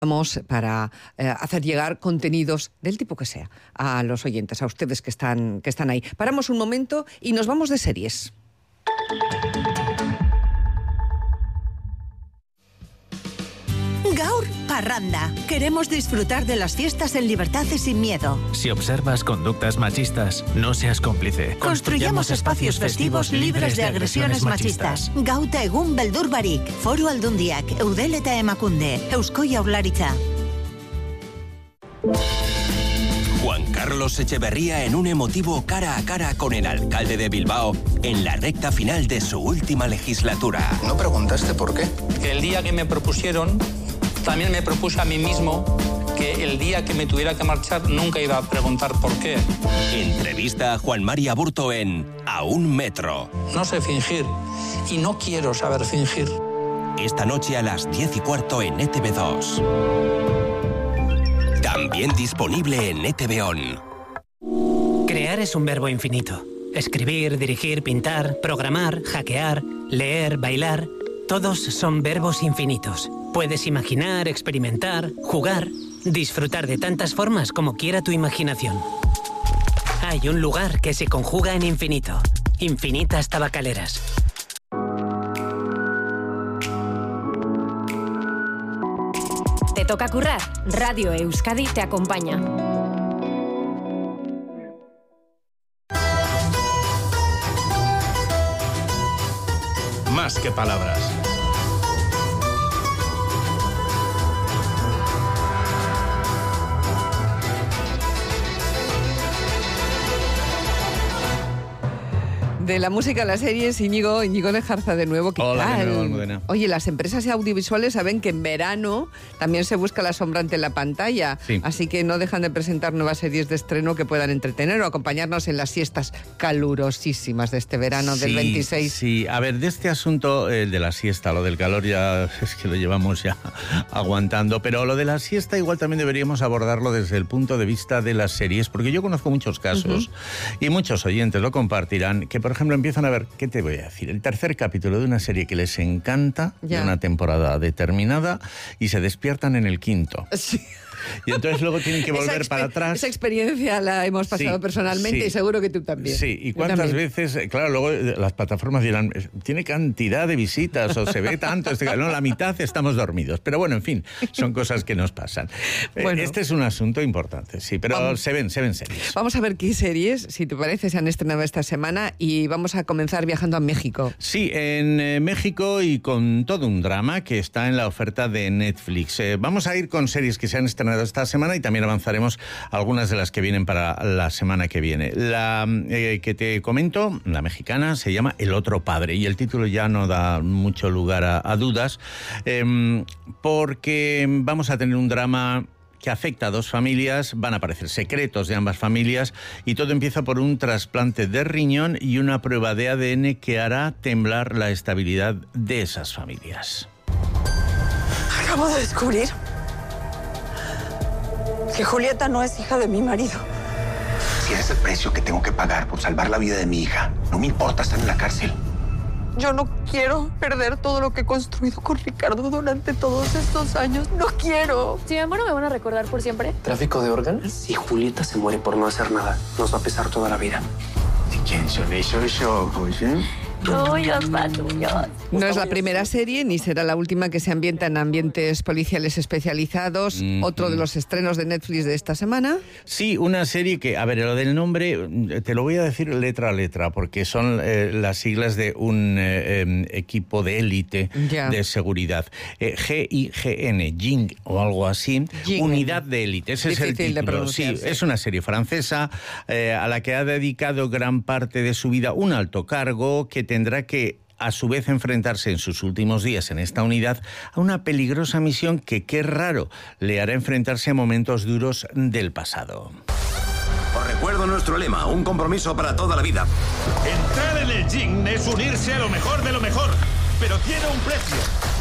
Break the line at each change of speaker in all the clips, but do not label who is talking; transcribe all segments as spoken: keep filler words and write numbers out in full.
Vamos para eh, hacer llegar contenidos del tipo que sea a los oyentes, a ustedes que están, que están ahí. Paramos un momento y nos vamos de series.
Gaur Parranda. Queremos disfrutar de las fiestas en libertad y sin miedo.
Si observas conductas machistas, no seas cómplice.
Construyamos espacios festivos libres de agresiones machistas. Gauta egun beldur barik. Foru Aldundiak, Eudel eta Emakunde, Eusko Jaurlaritza.
Juan Carlos Echeverría en un emotivo cara a cara con el alcalde de Bilbao en la recta final de su última legislatura.
¿No preguntaste por qué?
El día que me propusieron, también me propuse a mí mismo que el día que me tuviera que marchar nunca iba a preguntar por qué.
Entrevista a Juan Mari Aburto en A un metro.
No sé fingir y no quiero saber fingir.
Esta noche a las diez y cuarto en E T V dos. También disponible en E T V On.
Crear es un verbo infinito. Escribir, dirigir, pintar, programar, hackear, leer, bailar... Todos son verbos infinitos. Puedes imaginar, experimentar, jugar, disfrutar de tantas formas como quiera tu imaginación. Hay un lugar que se conjuga en infinito. Infinitas Tabacaleras.
Te toca currar. Radio Euskadi te acompaña.
Más que palabras.
De la música a las series, Íñigo, Íñigo Lejarza de nuevo. ¿Qué
Hola,
tal?
de nuevo, Almudena.
Oye, las empresas audiovisuales saben que en verano también se busca la sombra ante la pantalla,
sí.
Así que no dejan de presentar nuevas series de estreno que puedan entretener o acompañarnos en las siestas calurosísimas de este verano
sí,
del veintiséis.
Sí, a ver, de este asunto, el de la siesta, lo del calor ya es que lo llevamos ya aguantando, pero lo de la siesta igual también deberíamos abordarlo desde el punto de vista de las series, porque yo conozco muchos casos, uh-huh. y muchos oyentes lo compartirán, que por ejemplo empiezan a ver, ¿qué te voy a decir? El tercer capítulo de una serie que les encanta, ya. de una temporada determinada, y se despiertan en el quinto.
Sí.
Y entonces luego tienen que volver para atrás.
Esa experiencia la hemos pasado
sí,
personalmente
sí.
y seguro que tú también.
Sí, y cuántas veces, claro, luego las plataformas dirán, tiene cantidad de visitas o se ve tanto, este, no, la mitad estamos dormidos. Pero bueno, en fin, son cosas que nos pasan. Bueno. Este es un asunto importante, sí, pero vamos, se ven, se ven series.
Vamos a ver qué series, si te parece, se han estrenado esta semana y vamos a comenzar viajando a México.
Sí, en eh, México y con todo un drama que está en la oferta de Netflix. Eh, vamos a ir con series que se han estrenado esta semana y también avanzaremos algunas de las que vienen para la semana que viene. La eh, que te comento, la mexicana, se llama El otro padre y el título ya no da mucho lugar a, a dudas eh, porque vamos a tener un drama que afecta a dos familias, van a aparecer secretos de ambas familias y todo empieza por un trasplante de riñón y una prueba de A D N que hará temblar la estabilidad de esas familias.
Acabo de descubrir que Julieta no es hija de mi marido.
Si es el precio que tengo que pagar por salvar la vida de mi hija, no me importa estar en la cárcel.
Yo no quiero perder todo lo que he construido con Ricardo durante todos estos años. No quiero.
Si me muero, ¿me van a recordar por siempre?
¿Tráfico de órganos? Si Julieta se muere por no hacer nada, nos va a pesar toda la vida.
¿Quién son esos ojos, eh?
Tuyos, tuyos.
No es la primera serie ni será la última que se ambienta en ambientes policiales especializados. Mm, Otro mm. de los estrenos de Netflix de esta semana.
Sí, una serie que, a ver, lo del nombre te lo voy a decir letra a letra porque son eh, las siglas de un eh, eh, equipo de élite de seguridad. Eh, G I G N, G I N o algo así. G-N. Unidad de élite. Ese
Difícil
es el título. Sí,
sí,
es una serie francesa eh, a la que ha dedicado gran parte de su vida un alto cargo que tendrá que, a su vez, enfrentarse en sus últimos días en esta unidad a una peligrosa misión que, qué raro, le hará enfrentarse a momentos duros del pasado.
Os recuerdo nuestro lema, un compromiso para toda la vida.
Entrar en el G I N es unirse a lo mejor de lo mejor, pero tiene un precio.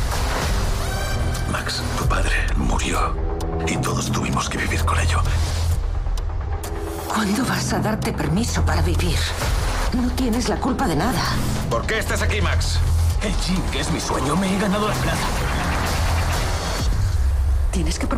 Max, tu padre murió y todos tuvimos que vivir con ello.
¿Cuándo vas a darte permiso para vivir? No tienes la culpa de nada.
¿Por qué estás aquí, Max?
El G I N, que es mi sueño, me he ganado la plaza.
tienes que